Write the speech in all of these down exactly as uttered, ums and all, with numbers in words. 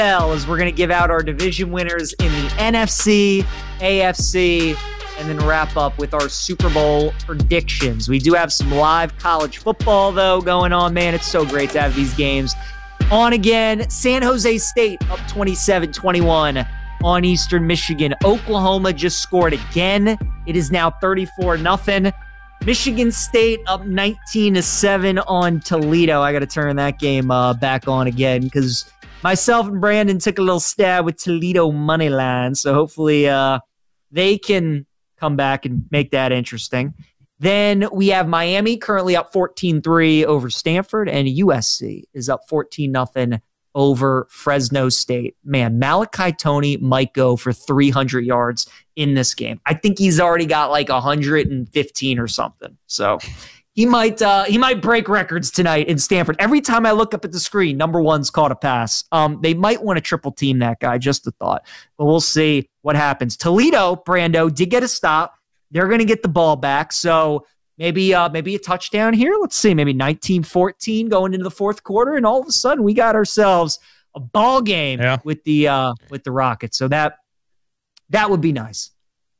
As we're going to give out our division winners in the N F C, A F C, and then wrap up with our Super Bowl predictions. We do have some live college football, though, going on. Man, it's so great to have these games on again. San Jose State up twenty-seven twenty-one on Eastern Michigan. Oklahoma just scored again. It is now thirty-four nothing. Michigan State up nineteen to seven on Toledo. I got to turn that game uh, back on again because myself and Brandon took a little stab with Toledo money line, so hopefully uh, they can come back and make that interesting. Then we have Miami currently up fourteen three over Stanford, and U S C is up fourteen nothing over Fresno State. Man, Malachi Tony might go for three hundred yards in this game. I think he's already got like one hundred fifteen or something. So he might uh, he might break records tonight in Stanford. Every time I look up at the screen, number one's caught a pass. Um, they might want to triple team that guy, just a thought. But we'll see what happens. Toledo, Brando, did get a stop. They're going to get the ball back. So maybe uh, maybe a touchdown here. Let's see, maybe nineteen fourteen going into the fourth quarter. And all of a sudden, we got ourselves a ball game yeah. with the uh, with the Rockets. So that that would be nice.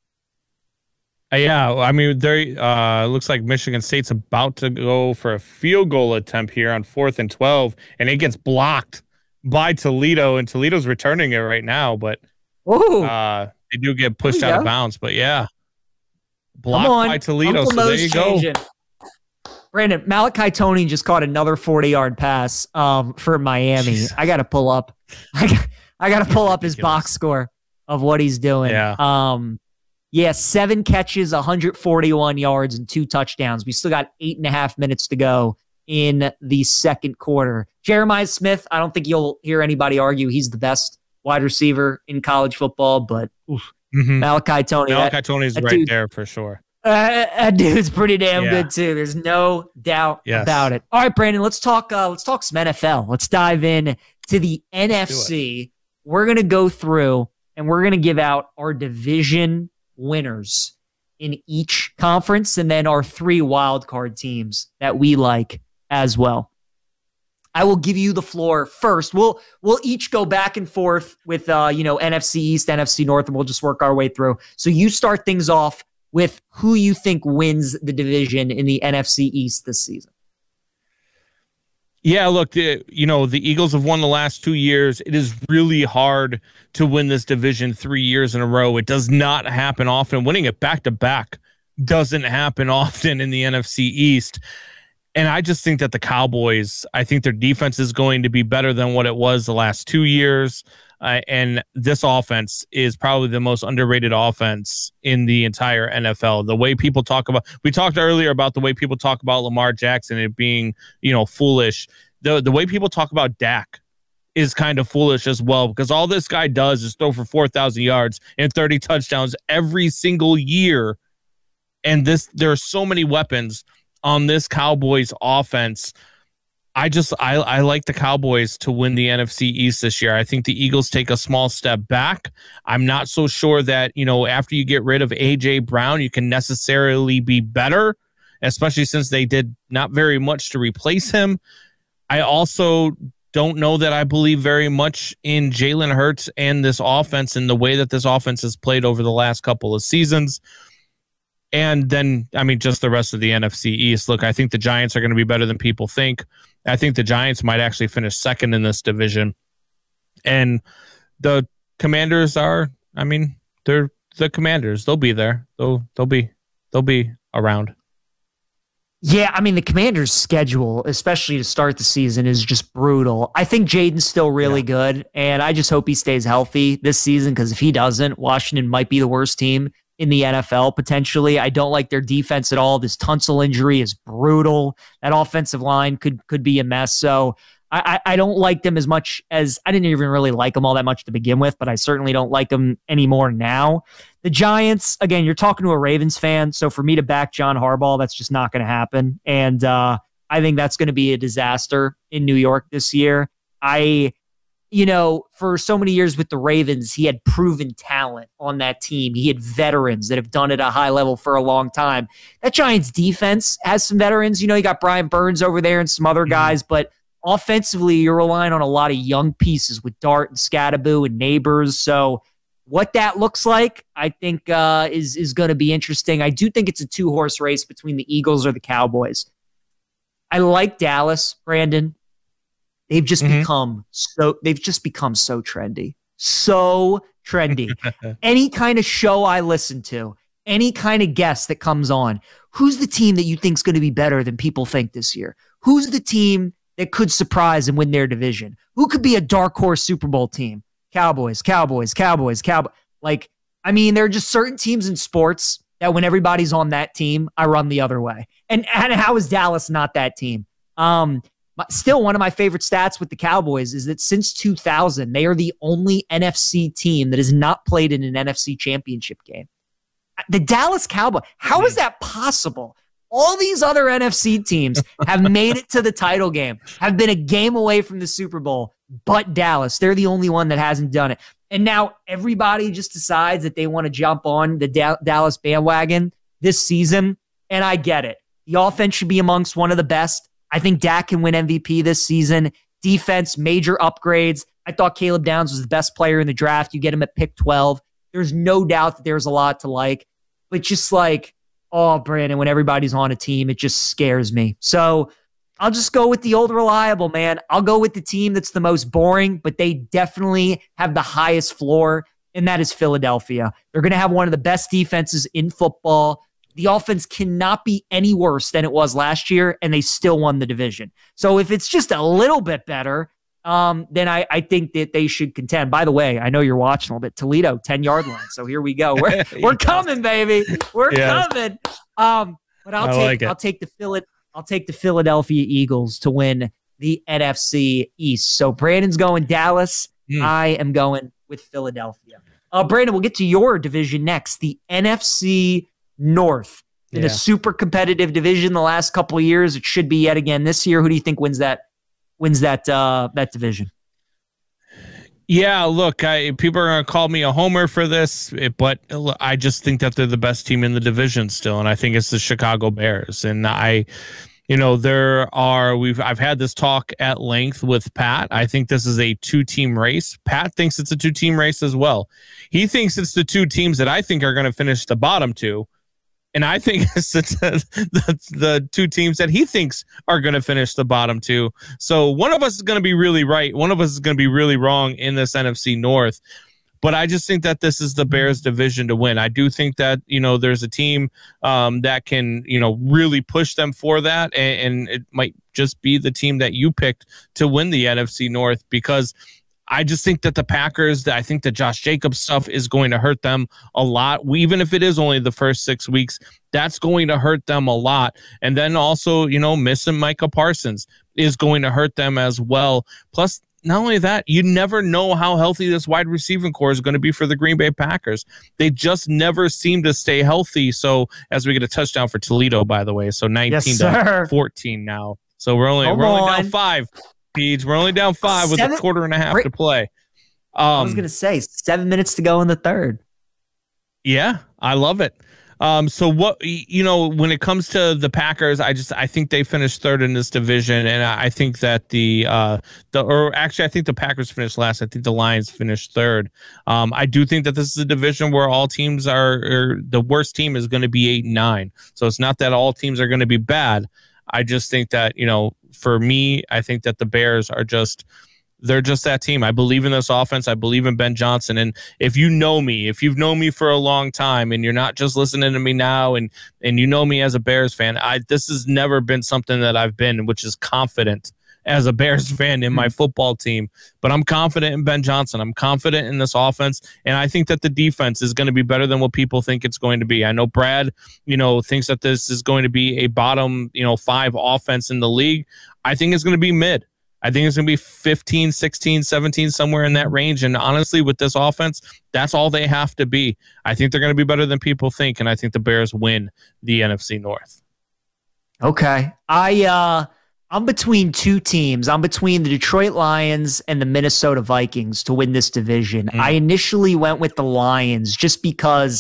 Uh, yeah, I mean, there uh, looks like Michigan State's about to go for a field goal attempt here on fourth and twelve, and it gets blocked by Toledo, and Toledo's returning it right now, but uh, they do get pushed out go. of bounds. But yeah, blocked by Toledo, Uncle so Mo's there you changing. go. Brandon, Malachi Tony just caught another forty-yard pass um, for Miami. Jesus. I got to pull up. I got, I got to pull up his box score of what he's doing. Yeah. Um, Yeah, seven catches, one hundred forty-one yards, and two touchdowns. We still got eight and a half minutes to go in the second quarter. Jeremiah Smith, I don't think you'll hear anybody argue he's the best wide receiver in college football, but oof, mm-hmm. Malachi Tony. Malachi Tony is right dude, there for sure. Uh, that dude's pretty damn yeah. good too. There's no doubt yes. about it. All right, Brandon, let's talk. Uh, let's talk some N F L. Let's dive in to the N F C. We're gonna go through and we're gonna give out our division winners in each conference, and then our three wildcard teams that we like as well. I will give you the floor first. We'll we'll each go back and forth with uh, you know, N F C East, N F C North, and we'll just work our way through. So you start things off with who you think wins the division in the N F C East this season. Yeah, look, the, you know, the Eagles have won the last two years. It is really hard to win this division three years in a row. It does not happen often. Winning it back-to-back doesn't happen often in the N F C East. And I just think that the Cowboys, I think their defense is going to be better than what it was the last two years. Uh, and this offense is probably the most underrated offense in the entire N F L. The way people talk about, we talked earlier about the way people talk about Lamar Jackson and it being, you know, foolish. The the way people talk about Dak is kind of foolish as well, because all this guy does is throw for four thousand yards and thirty touchdowns every single year. And this, there are so many weapons on this Cowboys offense. I just I, I like the Cowboys to win the N F C East this year. I think the Eagles take a small step back. I'm not so sure that, you know, after you get rid of A J Brown, you can necessarily be better, especially since they did not very much to replace him. I also don't know that I believe very much in Jalen Hurts and this offense and the way that this offense has played over the last couple of seasons. And then, I mean, just the rest of the N F C East. Look, I think the Giants are going to be better than people think. I think the Giants might actually finish second in this division. And the Commanders are, I mean, they're the Commanders. They'll be there. They'll they'll be they'll be around. Yeah, I mean, the Commanders' schedule, especially to start the season, is just brutal. I think Jaden's still really yeah. good, and I just hope he stays healthy this season, because if he doesn't, Washington might be the worst team in the N F L potentially. I don't like their defense at all. This Tunsil injury is brutal. That offensive line could could be a mess. So I, I, I don't like them as much as I didn't even really like them all that much to begin with, but I certainly don't like them anymore now. The Giants, again, you're talking to a Ravens fan, so for me to back John Harbaugh, that's just not going to happen. And uh, I think that's going to be a disaster in New York this year. I... You know, for so many years with the Ravens, he had proven talent on that team. He had veterans that have done it at a high level for a long time. That Giants defense has some veterans. You know, you got Brian Burns over there and some other guys, mm-hmm. but offensively, you're relying on a lot of young pieces with Dart and Scadaboo and Neighbors. So what that looks like, I think, uh, is, is going to be interesting. I do think it's a two-horse race between the Eagles or the Cowboys. I like Dallas, Brandon. They've just mm-hmm. become so they've just become so trendy. So trendy. Any kind of show I listen to, any kind of guest that comes on, who's the team that you think is going to be better than people think this year? Who's the team that could surprise and win their division? Who could be a dark horse Super Bowl team? Cowboys, Cowboys, Cowboys, Cowboys. Like, I mean, there are just certain teams in sports that when everybody's on that team, I run the other way. And, and how is Dallas not that team? Um, Still, one of my favorite stats with the Cowboys is that since two thousand, they are the only N F C team that has not played in an N F C championship game. The Dallas Cowboys, how is that possible? All these other N F C teams have made it to the title game, have been a game away from the Super Bowl, but Dallas, they're the only one that hasn't done it. And now everybody just decides that they want to jump on the da- Dallas bandwagon this season, and I get it. The offense should be amongst one of the best. I think Dak can win M V P this season. Defense, major upgrades. I thought Caleb Downs was the best player in the draft. You get him at pick twelve. There's no doubt that there's a lot to like. But just like, oh, Brandon, when everybody's on a team, it just scares me. So I'll just go with the old reliable, man. I'll go with the team that's the most boring, but they definitely have the highest floor, and that is Philadelphia. They're going to have one of the best defenses in football. The offense cannot be any worse than it was last year, and they still won the division. So if it's just a little bit better, um, then I, I think that they should contend. By the way, I know you're watching a little bit. Toledo, ten-yard line. So here we go. We're we're coming, baby. We're yes. coming. Um, but I'll I take like I'll take the Philly, I'll take the Philadelphia Eagles to win the N F C East. So Brandon's going Dallas. Mm. I am going with Philadelphia. Uh, Brandon, we'll get to your division next. The N F C North in yeah. a super competitive division the last couple of years. It should be yet again this year. Who do you think wins that wins that uh, that division? Yeah, look, I, people are going to call me a homer for this, but I just think that they're the best team in the division still, and I think it's the Chicago Bears. And I, you know, there are we've I've had this talk at length with Pat. I think this is a two-team race. Pat thinks it's a two-team race as well. He thinks it's the two teams that I think are going to finish the bottom two. And I think it's the, the, the two teams that he thinks are going to finish the bottom two. So one of us is going to be really right. One of us is going to be really wrong in this N F C North. But I just think that this is the Bears division to win. I do think that, you know, there's a team um, that can, you know, really push them for that. And, and it might just be the team that you picked to win the N F C North, because I just think that the Packers, I think the Josh Jacobs stuff is going to hurt them a lot. Even if it is only the first six weeks, that's going to hurt them a lot. And then also, you know, missing Micah Parsons is going to hurt them as well. Plus, not only that, you never know how healthy this wide receiving core is going to be for the Green Bay Packers. They just never seem to stay healthy. So as we get a touchdown for Toledo, by the way, so nineteen yes, to fourteen now. So we're only, we're only down five. Peach, we're only down five seven, with a quarter and a half right, to play. Um, I was going to say seven minutes to go in the third. Yeah, I love it. Um, so what, you know, when it comes to the Packers, I just, I think they finished third in this division. And I think that the, uh, the, or actually, I think the Packers finished last. I think the Lions finished third. Um, I do think that this is a division where all teams are, or the worst team is going to be eight and nine. So it's not that all teams are going to be bad. I just think that, you know, for me, I think that the Bears are just, they're just that team. I believe in this offense. I believe in Ben Johnson. And if you know me, if you've known me for a long time and you're not just listening to me now and, and you know me as a Bears fan, I, this has never been something that I've been, which is confident as a Bears fan in my football team. But I'm confident in Ben Johnson. I'm confident in this offense. And I think that the defense is going to be better than what people think it's going to be. I know Brad, you know, thinks that this is going to be a bottom, you know, five offense in the league. I think it's going to be mid. I think it's going to be fifteen, sixteen, seventeen, somewhere in that range. And honestly, with this offense, that's all they have to be. I think they're going to be better than people think. And I think the Bears win the N F C North. Okay. I, uh, I'm between two teams. I'm between the Detroit Lions and the Minnesota Vikings to win this division. Mm. I initially went with the Lions just because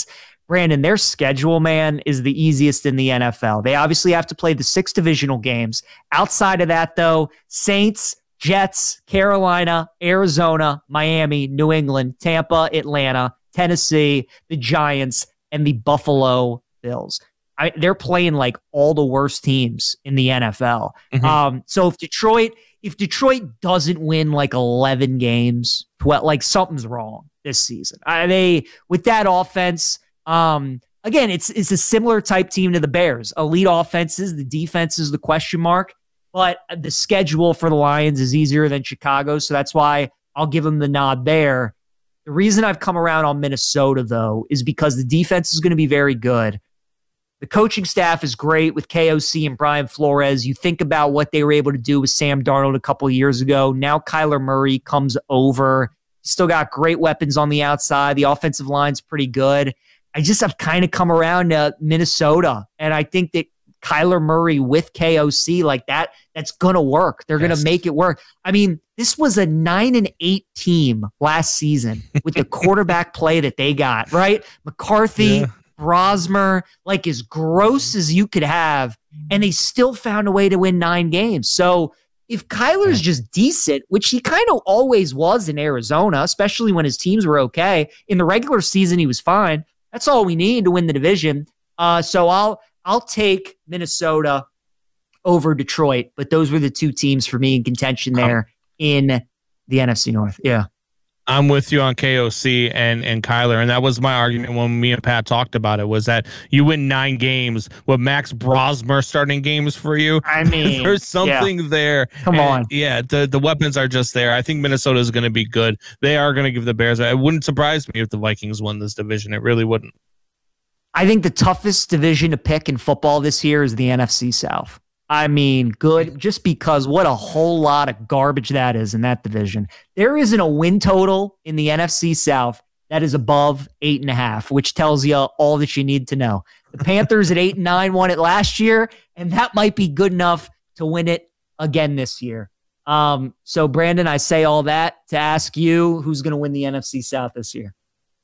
Brandon, their schedule, man, is the easiest in the N F L. They obviously have to play the six divisional games. Outside of that, though, Saints, Jets, Carolina, Arizona, Miami, New England, Tampa, Atlanta, Tennessee, the Giants, and the Buffalo Bills. I, they're playing like all the worst teams in the N F L. Mm-hmm. Um, so if Detroit, if Detroit doesn't win like eleven games, twelve, like something's wrong this season. I, they with that offense, um, again, it's it's a similar type team to the Bears. Elite offenses, the defense is the question mark, but the schedule for the Lions is easier than Chicago, so that's why I'll give them the nod there. The reason I've come around on Minnesota, though, is because the defense is going to be very good. The coaching staff is great with K O C and Brian Flores. You think about what they were able to do with Sam Darnold a couple of years ago. Now Kyler Murray comes over. Still got great weapons on the outside. The offensive line's pretty good. I just have kind of come around to Minnesota, and I think that Kyler Murray with K O C like that, that's going to work. They're yes. going to make it work. I mean, this was a nine and eight team last season with the quarterback play that they got, right? McCarthy, yeah. Brosmer, like as gross as you could have, and they still found a way to win nine games. So if Kyler's just decent, which he kind of always was in Arizona, especially when his teams were okay, in the regular season he was fine. That's all we need to win the division. Uh, so I'll I'll take Minnesota over Detroit, but those were the two teams for me in contention there in the N F C North. Yeah. I'm with you on K O C and, and Kyler, and that was my argument when me and Pat talked about it, was that you win nine games with Max Brosmer starting games for you. I mean, there's something yeah. there. Come and on. Yeah, the, the weapons are just there. I think Minnesota is going to be good. They are going to give the Bears. It wouldn't surprise me if the Vikings won this division. It really wouldn't. I think the toughest division to pick in football this year is the N F C South. I mean, good, just because what a whole lot of garbage that is in that division. There isn't a win total in the N F C South that is above eight and a half, which tells you all that you need to know. The Panthers at eight and nine won it last year, and that might be good enough to win it again this year. Um, so, Brandon, I say all that to ask you, who's going to win the N F C South this year?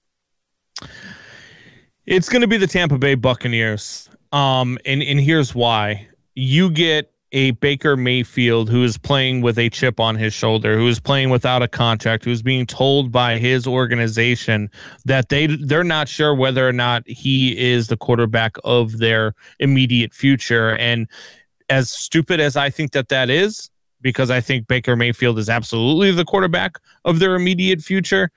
It's going to be the Tampa Bay Buccaneers. Um, and, and here's why. You get a Baker Mayfield who is playing with a chip on his shoulder, who is playing without a contract, who's being told by his organization that they, they're not sure whether or not he is the quarterback of their immediate future. And as stupid as I think that that is, because I think Baker Mayfield is absolutely the quarterback of their immediate future,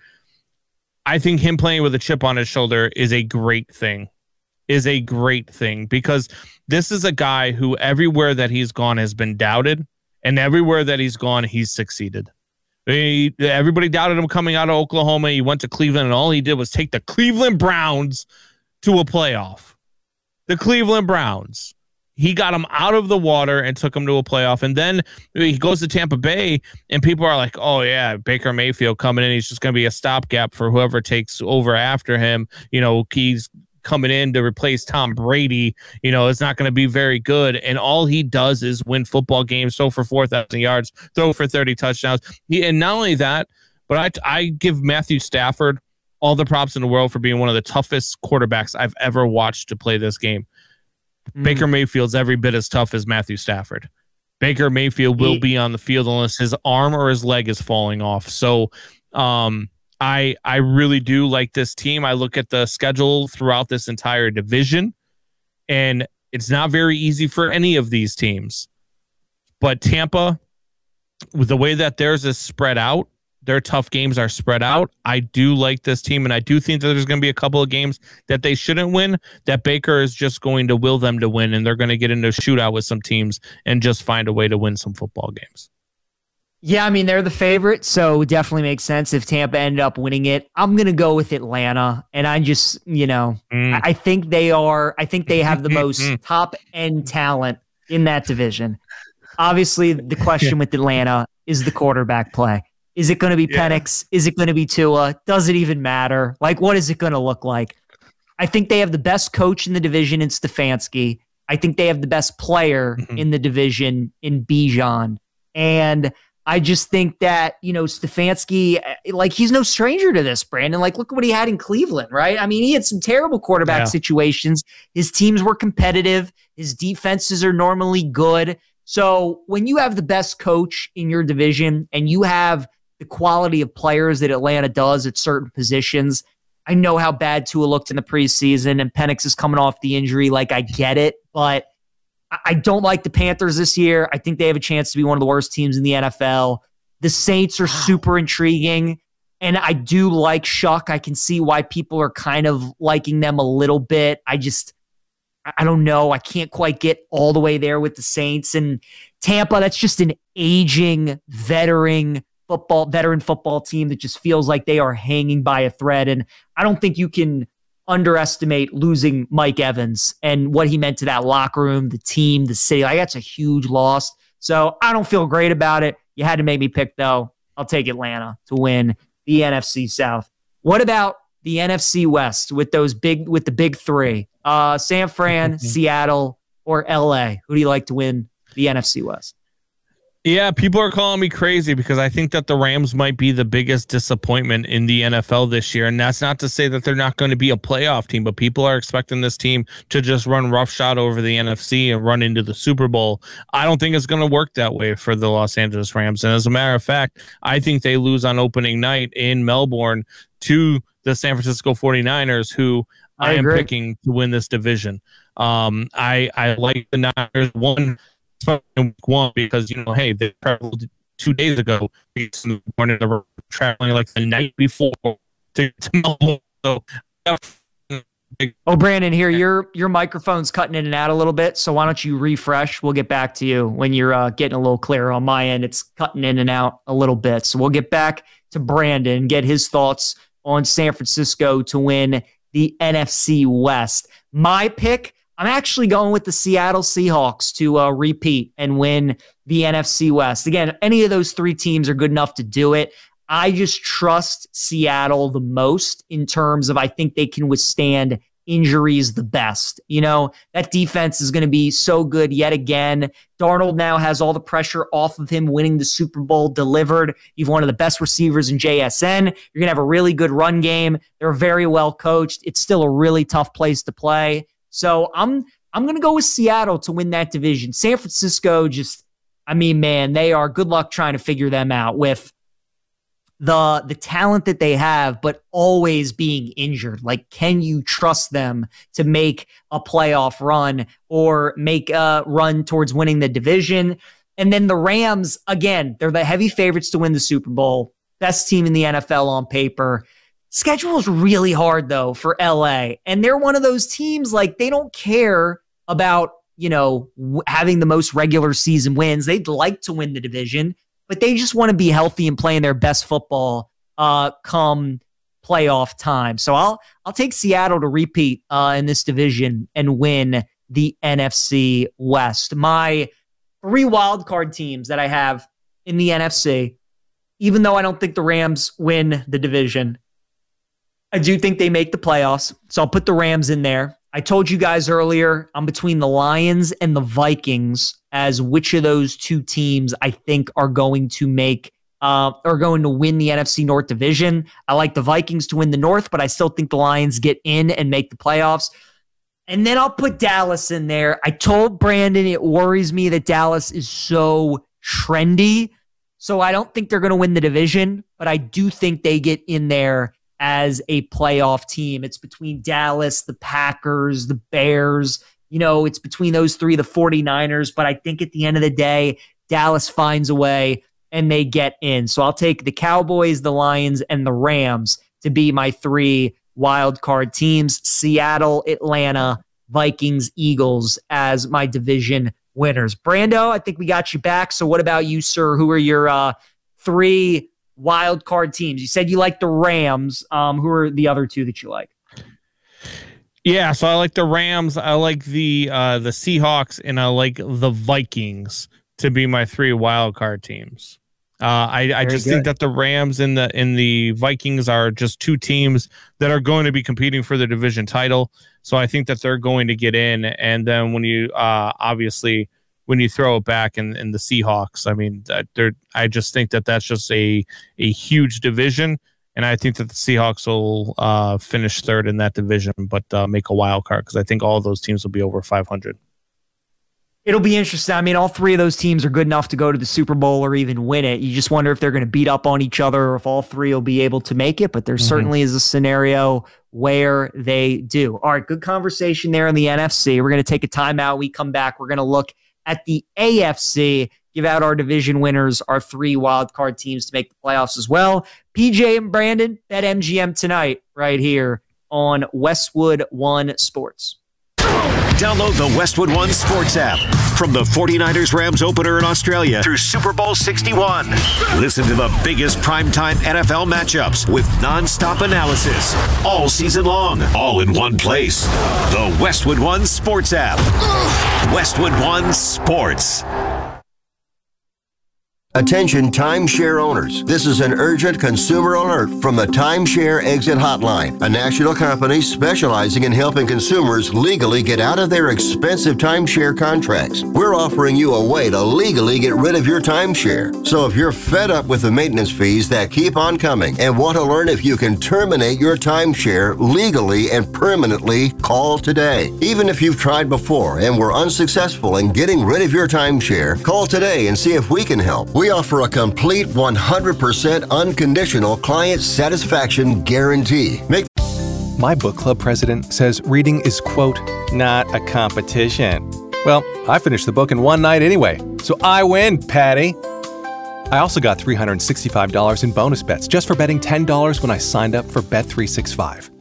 I think him playing with a chip on his shoulder is a great thing. is a great thing because this is a guy who everywhere that he's gone has been doubted, and everywhere that he's gone, he's succeeded. He, everybody doubted him coming out of Oklahoma. He went to Cleveland, and all he did was take the Cleveland Browns to a playoff. The Cleveland Browns. He got him out of the water and took him to a playoff. And then he goes to Tampa Bay, and people are like, oh, yeah, Baker Mayfield coming in. He's just going to be a stopgap for whoever takes over after him. You know, he's coming in to replace Tom Brady. You know, it's not going to be very good. And all he does is win football games, throw for four thousand yards, throw for thirty touchdowns. He, and not only that, but I, I give Matthew Stafford all the props in the world for being one of the toughest quarterbacks I've ever watched to play this game. Mm. Baker Mayfield's every bit as tough as Matthew Stafford. Baker Mayfield will be on the field unless his arm or his leg is falling off. So, um, I I really do like this team. I look at the schedule throughout this entire division, and it's not very easy for any of these teams. But Tampa, with the way that theirs is spread out, their tough games are spread out. I do like this team, and I do think that there's going to be a couple of games that they shouldn't win, that Baker is just going to will them to win, and they're going to get into a shootout with some teams and just find a way to win some football games. Yeah, I mean, they're the favorite, so it definitely makes sense if Tampa ended up winning it. I'm going to go with Atlanta, and I just, you know, mm. I think they are, I think they have the most top-end talent in that division. Obviously, the question with Atlanta is the quarterback play. Is it going to be yeah. Penix? Is it going to be Tua? Does it even matter? Like, what is it going to look like? I think they have the best coach in the division in Stefanski. I think they have the best player mm-hmm. in the division in Bijan. And I just think that, you know, Stefanski, like, he's no stranger to this, Brandon. Like, look at what he had in Cleveland, right? I mean, he had some terrible quarterback yeah. situations. His teams were competitive. His defenses are normally good. So when you have the best coach in your division and you have the quality of players that Atlanta does at certain positions, I know how bad Tua looked in the preseason, and Penix is coming off the injury. Like, I get it, but I don't like the Panthers this year. I think they have a chance to be one of the worst teams in the N F L. The Saints are wow. super intriguing, and I do like Shuck. I can see why people are kind of liking them a little bit. I just, I don't know. I can't quite get all the way there with the Saints. And Tampa, that's just an aging, veteran football, veteran football team that just feels like they are hanging by a thread. And I don't think you can underestimate losing Mike Evans and what he meant to that locker room, the team, the city. Like, that's a huge loss. So I don't feel great about it. You had to make me pick, though. I'll take Atlanta to win the N F C South. What about the N F C West with those big, with the big three? Uh, San Fran, Seattle, or L A? Who do you like to win the N F C West? Yeah, people are calling me crazy because I think that the Rams might be the biggest disappointment in the N F L this year. And that's not to say that they're not going to be a playoff team, but people are expecting this team to just run roughshod over the N F C and run into the Super Bowl. I don't think it's going to work that way for the Los Angeles Rams. And as a matter of fact, I think they lose on opening night in Melbourne to the San Francisco forty-niners, who I, I am picking to win this division. Um, I, I like the Niners one. One because, you know, hey, they traveled two days ago. Morning, they were traveling like the night before to, to Melbourne. So, oh, Brandon, here your your microphone's cutting in and out a little bit. So why don't you refresh? We'll get back to you when you're uh, getting a little clearer. On my end, it's cutting in and out a little bit. So we'll get back to Brandon, get his thoughts on San Francisco to win the N F C West. My pick, I'm actually going with the Seattle Seahawks to uh, repeat and win the N F C West. Again, any of those three teams are good enough to do it. I just trust Seattle the most in terms of I think they can withstand injuries the best. You know, that defense is going to be so good yet again. Darnold now has all the pressure off of him winning the Super Bowl delivered. You've one of the best receivers in J S N. You're going to have a really good run game. They're very well coached. It's still a really tough place to play. So I'm I'm going to go with Seattle to win that division. San Francisco just, I mean, man, they are, good luck trying to figure them out with the the talent that they have, but always being injured. Like, can you trust them to make a playoff run or make a run towards winning the division? And then the Rams, again, they're the heavy favorites to win the Super Bowl. Best team in the N F L on paper. Schedule is really hard, though, for L A. And they're one of those teams, like, they don't care about, you know, w- having the most regular season wins. They'd like to win the division, but they just want to be healthy and playing their best football uh, come playoff time. So I'll I'll take Seattle to repeat uh, in this division and win the N F C West. My three wildcard teams that I have in the N F C, even though I don't think the Rams win the division, I do think they make the playoffs, so I'll put the Rams in there. I told you guys earlier, I'm between the Lions and the Vikings as which of those two teams I think are going to make, uh, are going to win the N F C North division. I like the Vikings to win the North, but I still think the Lions get in and make the playoffs. And then I'll put Dallas in there. I told Brandon it worries me that Dallas is so trendy, so I don't think they're going to win the division, but I do think they get in there as a playoff team. It's between Dallas, the Packers, the Bears. You know, it's between those three, the forty-niners. But I think at the end of the day, Dallas finds a way and they get in. So I'll take the Cowboys, the Lions, and the Rams to be my three wild card teams. Seattle, Atlanta, Vikings, Eagles as my division winners. Brando, I think we got you back. So what about you, sir? Who are your uh, three wild card teams? You said you like the Rams. Um, who are the other two that you like? Yeah, so I like the Rams, I like the uh, the Seahawks, and I like the Vikings to be my three wild card teams. Uh, I, I just good. think that the Rams and the and the Vikings are just two teams that are going to be competing for the division title. So I think that they're going to get in. And then when you uh, obviously when you throw it back in, in the Seahawks. I mean, they're, I just think that that's just a, a huge division. And I think that the Seahawks will uh, finish third in that division, but uh, make a wild card because I think all of those teams will be over five hundred. It'll be interesting. I mean, all three of those teams are good enough to go to the Super Bowl or even win it. You just wonder if they're going to beat up on each other or if all three will be able to make it. But there mm-hmm. certainly is a scenario where they do. All right, good conversation there in the N F C. We're going to take a timeout. We come back. We're going to look at the A F C, give out our division winners, our three wildcard teams to make the playoffs as well. P J and Brandon, Bet M G M tonight right here on Westwood One Sports. Download the Westwood One Sports app from the forty-niners Rams opener in Australia through Super Bowl sixty-one. Listen to the biggest primetime N F L matchups with nonstop analysis all season long, all in one place. The Westwood One Sports app. Westwood One Sports. Attention timeshare owners. This is an urgent consumer alert from the Timeshare Exit Hotline, a national company specializing in helping consumers legally get out of their expensive timeshare contracts. We're offering you a way to legally get rid of your timeshare. So if you're fed up with the maintenance fees that keep on coming and want to learn if you can terminate your timeshare legally and permanently, call today. Even if you've tried before and were unsuccessful in getting rid of your timeshare, call today and see if we can help. We offer a complete one hundred percent unconditional client satisfaction guarantee. Make My book club president says reading is, quote, not a competition. Well, I finished the book in one night anyway, so I win, Patty. I also got three hundred sixty-five dollars in bonus bets just for betting ten dollars when I signed up for Bet three sixty-five.